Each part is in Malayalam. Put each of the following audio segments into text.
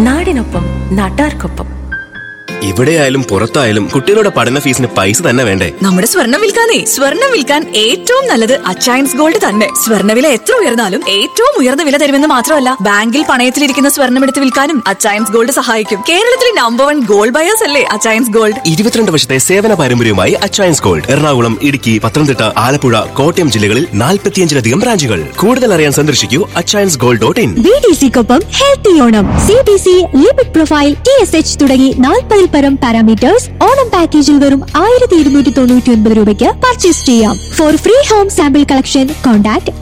നാടിനൊപ്പം നാട്ടാർക്കൊപ്പം. എവിടെയായാലും പുറത്തായാലും കുട്ടികളുടെ പഠന ഫീസിന് പൈസ തന്നെ വേണ്ടേ? നമ്മുടെ സ്വർണ്ണം വിൽക്കാൻ ഏറ്റവും നല്ലത് അച്ചയൻസ് ഗോൾഡ് തന്നെ. സ്വർണ്ണവില എത്ര ഉയർന്നാലും ഏറ്റവും ഉയർന്ന വില തരുമെന്ന് മാത്രമല്ല, ബാങ്കിൽ പണയത്തിലിരിക്കുന്ന സ്വർണ്ണം എടുത്ത് വിൽക്കാനും അച്ചയൻസ് ഗോൾഡ് സഹായിക്കും. കേരളത്തിലെ നമ്പർ 1 ഗോൾഡ് ബയേഴ്സ് അല്ലേ അച്ചയൻസ് ഗോൾഡ്. 22 വർഷത്തെ സേവന പാരമ്പര്യവുമായി അച്ചയൻസ് ഗോൾഡ് എറണാകുളം, ഇടുക്കി, പത്തനംതിട്ട, ആലപ്പുഴ, കോട്ടയം ജില്ലകളിൽ 45-ലധികം ബ്രാഞ്ചുകൾ. കൂടുതൽ അറിയാൻ സന്ദർശിക്കൂ achayansgold.in. BDC-കൊപ്പം healthy Onam, CBC, limit profile, TSH തുടങ്ങി 40 പരം പാരാമീറ്റേഴ്സ് ഓണം പാക്കേജിൽ വെറും 1299 രൂപയ്ക്ക് പർച്ചേസ് ചെയ്യാം. Four free home sample collection contact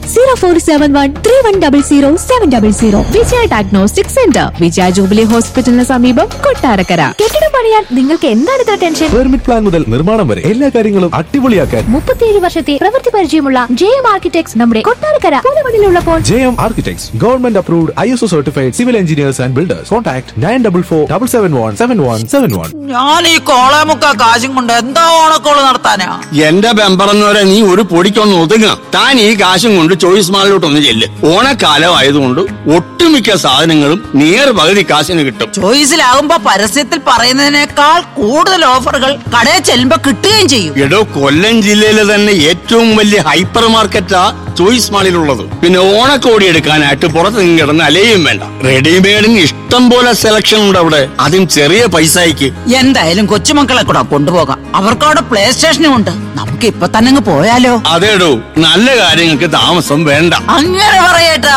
047131000700. വിജയ ഡയഗ്നോസ്റ്റിക് സെന്റർ, വിജയ ജൂബിലി ഹോസ്പിറ്റലിന് സമീപം, കൊട്ടാരക്കര. കെട്ടിടം പണിയാൻ നിങ്ങൾക്ക് എന്താണ് ഇത്ര ടെൻഷൻ? പെർമിറ്റ് പ്ലാൻ മുതൽ നിർമ്മാണം വരെ എല്ലാ കാര്യങ്ങളും അടിപൊളിയാക്കാൻ 37 വർഷത്തെ പ്രവൃത്തി പരിചയമുള്ള JM ആർക്കിടെക്ട്സ് നമ്മുടെ Kottarakkara പൂലമണിലുള്ളപ്പോൾ. JM Architects, government approved, ISO certified civil engineers and builders. Contact 9447717171. ഞാൻ ഈ കോളേമുക്ക കാശും കൊണ്ട് എന്താ ഓണക്കോള് നടത്താനാ? എന്റെ ബെമ്പറന്നവരെ നീ ഒരു പൊടിക്കൊന്ന് ഒതുങ്ങ. താൻ ഈ കാശും കൊണ്ട് ചോയ്സ് മാളിലോട്ടൊന്ന് ചെല്ല്. ഓണക്കാലം ആയതുകൊണ്ട് ഒട്ടുമിക്ക സാധനങ്ങളും നിയർ പകുതി കാശിന് കിട്ടും. ചോയ്സിലാകുമ്പോ പരസ്യത്തിൽ പറയുന്നതിനേക്കാൾ കൂടുതൽ ഓഫറുകൾ കടയിൽ ചെല്ലുമ്പോ കിട്ടുകയും ചെയ്യും. എടോ, കൊല്ലം ജില്ലയിലെ തന്നെ ഏറ്റവും വലിയ ഹൈപ്പർ മാർക്കറ്റാ ചോയ്സ് മാളിലുള്ളത്. പിന്നെ ഓണക്കോടി എടുക്കാനായിട്ട് പുറത്ത് നിന്ന് കിടന്ന് അലയും വേണ്ട. റെഡിമെയ്ഡിന് ഇഷ്ടം പോലെ സെലക്ഷൻ ഉണ്ട് അവിടെ, അതും ചെറിയ പൈസയ്ക്ക്. എന്തായാലും കൊച്ചുമക്കളെ കൂടെ കൊണ്ടുപോകാം, അവർക്കവിടെ പ്ലേ സ്റ്റേഷനും ഉണ്ട്. നമുക്ക് ഇപ്പൊ തന്നെ പോയാലോ? അതേടോ, നല്ല കാര്യങ്ങൾക്ക് താമസം വേണ്ട. അങ്ങനെ പറയട്ടാ.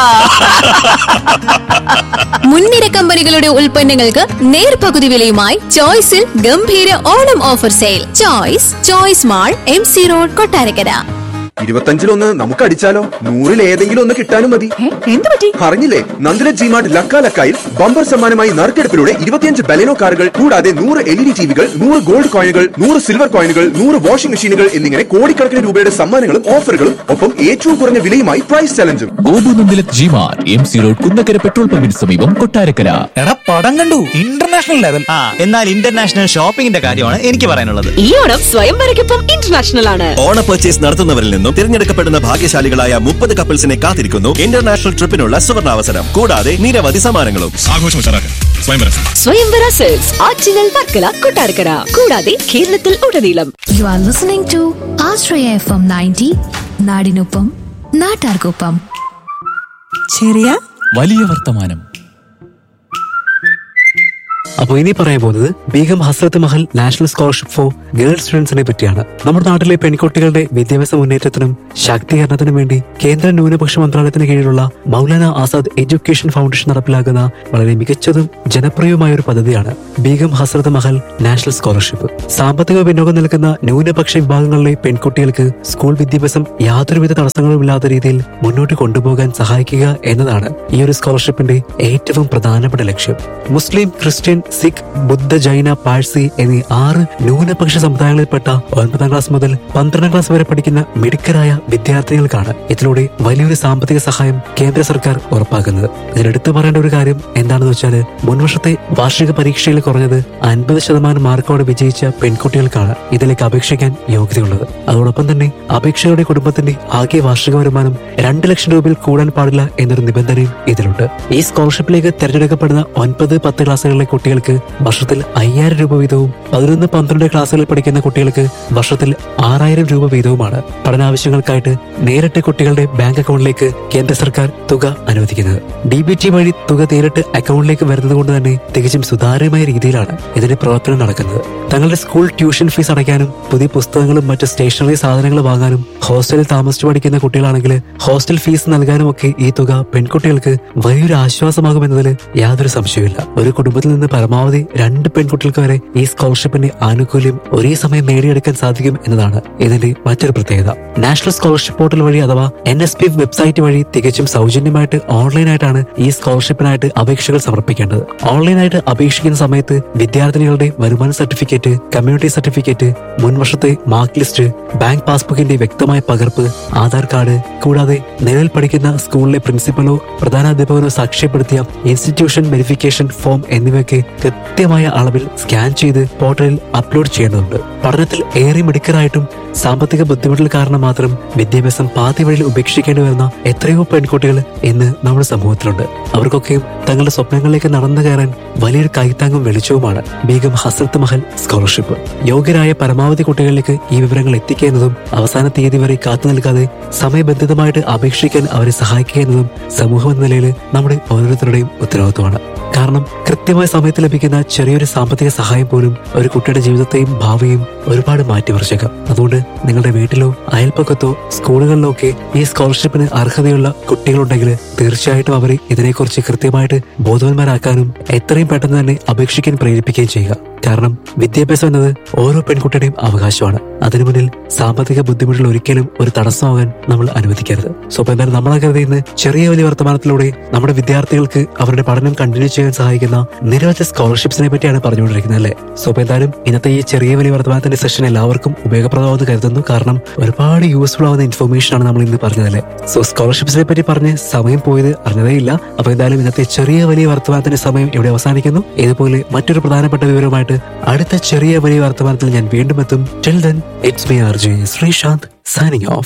മുൻനിര കമ്പനികളുടെ ഉൽപ്പന്നങ്ങൾക്ക് നേർപകുതി വിലയുമായി ചോയ്സിൽ ഗംഭീര Onam offer sale. Choice mall, MC road, Kottarakkara. 25-1 നമുക്ക് അടിച്ചാലോ? 100-ൽ ഏതെങ്കിലും ഒന്ന് കിട്ടാനും മതി. എന്ത് പറ്റി? അറിഞ്ഞില്ലേ? നന്ദില ജിമാർട്ട് ലക്കായിൽ ബമ്പർ സമ്മാനമായി നറുക്കെടുപ്പിലൂടെ 25 ബലെനോ കാറുകൾ കൂടാതെ 100 LED ടിവികൾ, 100 ഗോൾഡ് കോയിനുകൾ, 100 സിൽവർ കോയിനുകൾ, 100 വാഷിംഗ് മെഷീനുകൾ എന്നിങ്ങനെ കോടിക്കണക്കിന് രൂപയുടെ സമ്മാനങ്ങളും ഓഫറുകളും ഒപ്പം ഏറ്റവും കുറഞ്ഞ വിലയുമായി price ചലഞ്ചും. Nandila G-Mart, MC road, Kunnakkara petrol പമ്പിന് സമീപം, കൊട്ടാരക്കര. എടാ, പടം കണ്ടു, ഇന്റർനാഷണൽ ലെവൽ. എന്നാൽ ഇന്റർനാഷണൽ ഷോപ്പിംഗിന്റെ കാര്യമാണ് എനിക്ക് പറയാനുള്ളത്. ഈ ഓണം സ്വയംവരയ്ക്കൊപ്പം ഇന്റർനാഷണൽ ആണ്. ഓണ പർച്ചേസ് നടത്തുന്നവരിൽ നിന്നും തിരഞ്ഞെടുക്കപ്പെടുന്ന ഭാഗ്യശാലികളായ 30 കപ്പിൾസിനെ കാത്തിരിക്കുന്നു ഇന്റർനാഷണൽ ട്രിപ്പിനുള്ള സുവർണാവസരം. കൂടാതെ നിരവധി സമ്മാനങ്ങളും. സ്വയംവര സെൽസ്, ആറ്റിങ്ങൽ, വർക്കല, കൊട്ടാരക്കര കൂടാതെ കേരളത്തിൽ ഉടനീളം. You are listening to Astraya FM 90, നാടിനൊപ്പം നാട്ടാർക്കൊപ്പം. ചെറിയ വലിയ വർത്തമാനം. അപ്പോൾ ഇനി പറയാൻ പോകുന്നത് ബീഗം ഹസ്രത്ത് Mahal national scholarship four girl സ്റ്റുഡൻസിനെ പറ്റിയാണ്. നമ്മുടെ നാട്ടിലെ പെൺകുട്ടികളുടെ വിദ്യാഭ്യാസ മുന്നേറ്റത്തിനും ശാക്തീകരണത്തിനും വേണ്ടി കേന്ദ്ര ന്യൂനപക്ഷ മന്ത്രാലയത്തിന് കീഴിലുള്ള മൗലാന ആസാദ് എഡ്യൂക്കേഷൻ ഫൗണ്ടേഷൻ നടപ്പിലാക്കുന്ന വളരെ മികച്ചതും ജനപ്രിയവുമായ ഒരു പദ്ധതിയാണ് ബീഗം ഹസ്രത്ത് മഹൽ നാഷണൽ സ്കോളർഷിപ്പ്. സാമ്പത്തിക പിന്നോക്കം നിൽക്കുന്ന ന്യൂനപക്ഷ വിഭാഗങ്ങളിലെ പെൺകുട്ടികൾക്ക് സ്കൂൾ വിദ്യാഭ്യാസം യാതൊരുവിധ തടസ്സങ്ങളുമില്ലാത്ത രീതിയിൽ മുന്നോട്ട് കൊണ്ടുപോകാൻ സഹായിക്കുക എന്നതാണ് ഈ ഒരു സ്കോളർഷിപ്പിന്റെ ഏറ്റവും പ്രധാനപ്പെട്ട ലക്ഷ്യം. മുസ്ലിം, ക്രിസ്ത്യൻ, സിഖ്, ബുദ്ധ, ജൈന, പാഴ്സി എന്നീ 6 ന്യൂനപക്ഷ സമുദായങ്ങളിൽപ്പെട്ട 9ാം ക്ലാസ് മുതൽ 12ാം ക്ലാസ് വരെ പഠിക്കുന്ന മിടുക്കരായ വിദ്യാർത്ഥികൾക്കാണ് ഇതിലൂടെ വലിയൊരു സാമ്പത്തിക സഹായം കേന്ദ്ര സർക്കാർ ഉറപ്പാക്കുന്നത്. ഇതിലെടുത്തു പറയേണ്ട ഒരു കാര്യം എന്താണെന്ന് വെച്ചാൽ, മുൻവർഷത്തെ വാർഷിക പരീക്ഷയിൽ കുറഞ്ഞത് 50% മാർക്കോടെ വിജയിച്ച പെൺകുട്ടികൾക്കാണ് ഇതിലേക്ക് അപേക്ഷിക്കാൻ യോഗ്യതയുള്ളത്. അതോടൊപ്പം തന്നെ അപേക്ഷകരുടെ കുടുംബത്തിന്റെ ആകെ വാർഷിക വരുമാനം 2 ലക്ഷം രൂപയിൽ കൂടാൻ പാടില്ല എന്നൊരു നിബന്ധനയും ഇതിലുണ്ട്. ഈ സ്കോളർഷിപ്പിലേക്ക് തെരഞ്ഞെടുക്കപ്പെടുന്ന 9-10 ക്ലാസ്സുകളിലെ കുട്ടികൾക്ക് വർഷത്തിൽ 5000 രൂപ വീതവും 11-12 ക്ലാസ്സുകളിൽ പഠിക്കുന്ന കുട്ടികൾക്ക് വർഷത്തിൽ 6000 രൂപ വീതവുമാണ് പഠനാവശ്യങ്ങൾക്കായിട്ട് നേരിട്ട് കുട്ടികളുടെ ബാങ്ക് അക്കൗണ്ടിലേക്ക് കേന്ദ്ര സർക്കാർ തുക അനുവദിക്കുന്നത്. DBT വഴി തുക നേരിട്ട് അക്കൗണ്ടിലേക്ക് വരുന്നത് കൊണ്ട് തന്നെ തികച്ചും സുതാര്യമായ രീതിയിലാണ് ഇതിന്റെ പ്രവർത്തനം നടക്കുന്നത്. തങ്ങളുടെ സ്കൂൾ ട്യൂഷൻ ഫീസ് അടയ്ക്കാനും പുതിയ പുസ്തകങ്ങളും മറ്റ് സ്റ്റേഷനറി സാധനങ്ങൾ വാങ്ങാനും ഹോസ്റ്റലിൽ താമസിച്ചു പഠിക്കുന്ന കുട്ടികളാണെങ്കിൽ ഹോസ്റ്റൽ ഫീസ് നൽകാനും ഒക്കെ ഈ തുക പെൺകുട്ടികൾക്ക് വലിയൊരു ആശ്വാസമാകുമെന്നതിൽ യാതൊരു സംശയമില്ല. ഒരു കുടുംബത്തിൽ നിന്ന് പരമാവധി 2 പെൺകുട്ടികൾക്ക് വരെ ഈ സ്കോളർഷിപ്പിന്റെ ആനുകൂല്യം ഒരേ സമയം നേടിയെടുക്കാൻ സാധിക്കും എന്നതാണ് ഇതിന്റെ മറ്റൊരു പ്രത്യേകത. നാഷണൽ സ്കോളർഷിപ്പ് പോർട്ടൽ വഴി അഥവാ NSPF വെബ്സൈറ്റ് വഴി തികച്ചും സൗജന്യമായിട്ട് ഓൺലൈനായിട്ടാണ് ഈ സ്കോളർഷിപ്പിനായിട്ട് അപേക്ഷകൾ സമർപ്പിക്കേണ്ടത്. ഓൺലൈനായിട്ട് അപേക്ഷിക്കുന്ന സമയത്ത് വിദ്യാർത്ഥിനികളുടെ വരുമാന certificate, community certificate, മുൻവർഷത്തെ mark list, bank പാസ്ബുക്കിന്റെ വ്യക്തമായ പകർപ്പ്, ആധാർ കാർഡ് കൂടാതെ നിലവിൽ പഠിക്കുന്ന സ്കൂളിലെ പ്രിൻസിപ്പലോ പ്രധാനാധ്യാപകനോ സാക്ഷ്യപ്പെടുത്തിയ ഇൻസ്റ്റിറ്റ്യൂഷൻ വെരിഫിക്കേഷൻ ഫോം എന്നിവയൊക്കെ കൃത്യമായ അളവിൽ സ്കാൻ ചെയ്ത് പോർട്ടലിൽ അപ്ലോഡ് ചെയ്യേണ്ടതുണ്ട്. പഠനത്തിൽ ഏറെ മിടുക്കരായിട്ടും സാമ്പത്തിക ബുദ്ധിമുട്ടുകൾ കാരണം മാത്രം വിദ്യാഭ്യാസം പാതി വഴിയിൽ ഉപേക്ഷിക്കേണ്ടി വരുന്ന എത്രയോ പെൺകുട്ടികൾ ഇന്ന് നമ്മുടെ സമൂഹത്തിലുണ്ട്. അവർക്കൊക്കെയും തങ്ങളുടെ സ്വപ്നങ്ങളിലേക്ക് നടന്നു കയറാൻ വലിയൊരു കൈത്താങ്ങും വെളിച്ചവുമാണ് ബീഗം ഹസ്രത്ത് മഹൽ സ്കോളർഷിപ്പ്. യോഗ്യരായ പരമാവധി കുട്ടികളിലേക്ക് ഈ വിവരങ്ങൾ എത്തിക്കുക എന്നതും അവസാന തീയതി വരെ കാത്തു നിൽക്കാതെ സമയബന്ധിതമായിട്ട് അപേക്ഷിക്കാൻ അവരെ സഹായിക്കുക എന്നതും സമൂഹം എന്ന നിലയിൽ നമ്മുടെ ഓരോരുത്തരുടെയും ഉത്തരവാദിത്വമാണ്. കാരണം കൃത്യമായ സമയത്ത് ലഭിക്കുന്ന ചെറിയൊരു സാമ്പത്തിക സഹായം പോലും ഒരു കുട്ടിയുടെ ജീവിതത്തെയും ഭാവിയും ഒരുപാട് മാറ്റിമറിച്ചേക്കാം. അതുകൊണ്ട് നിങ്ങളുടെ വീട്ടിലോ അയൽപ്പക്കത്തോ സ്കൂളുകളിലോ ഒക്കെ ഈ സ്കോളർഷിപ്പിന് അർഹതയുള്ള കുട്ടികളുണ്ടെങ്കിൽ തീർച്ചയായിട്ടും അവരെ ഇതിനെക്കുറിച്ച് കൃത്യമായിട്ട് ബോധവാന്മാരാക്കാനും എത്രയും പെട്ടെന്ന് തന്നെ അപേക്ഷിക്കാൻ പ്രേരിപ്പിക്കുകയും ചെയ്യുക. കാരണം വിദ്യാഭ്യാസം എന്നത് ഓരോ പെൺകുട്ടിയുടെയും അവകാശമാണ്. അതിനു മുന്നിൽ സാമ്പത്തിക ബുദ്ധിമുട്ടുകൾ ഒരിക്കലും ഒരു തടസ്സമാകാൻ നമ്മൾ അനുവദിക്കരുത്. സോ അപ്പൊ എന്തായാലും നമ്മളൊക്കെ ഇന്ന് ചെറിയ വലിയ വർത്തമാനത്തിലൂടെ നമ്മുടെ വിദ്യാർത്ഥികൾക്ക് അവരുടെ പഠനം കണ്ടിന്യൂ ചെയ്യാൻ സഹായിക്കുന്ന നിരവധി സ്കോളർഷിപ്സിനെ പറ്റിയാണ് പറഞ്ഞുകൊണ്ടിരിക്കുന്നത് അല്ലേ. സോ അപ്പൊ എന്തായാലും ഇന്നത്തെ ഈ ചെറിയ വലിയ വർത്തമാനത്തിന്റെ സെഷൻ എല്ലാവർക്കും ഉപയോഗപ്രദമാണെന്ന് കരുതുന്നു. കാരണം ഒരുപാട് യൂസ്ഫുൾ ആവുന്ന ഇൻഫർമേഷൻ ആണ് നമ്മൾ ഇന്ന് പറഞ്ഞതല്ലേ. സോ സ്കോളർഷിപ്സിനെ പറ്റി പറഞ്ഞ് സമയം പോയത് അറിഞ്ഞതേ ഇല്ല. അപ്പൊ എന്തായാലും ഇന്നത്തെ ചെറിയ വലിയ വർത്തമാനത്തിന്റെ സമയം ഇവിടെ അവസാനിക്കുന്നു. ഇതുപോലെ മറ്റൊരു പ്രധാനപ്പെട്ട വിവരമായിട്ട് അടുത്ത ചെറിയ വലിയ വർത്തമാനത്തിൽ ഞാൻ വീണ്ടും എത്തും. Till then it's me RJ Sreesanth signing off.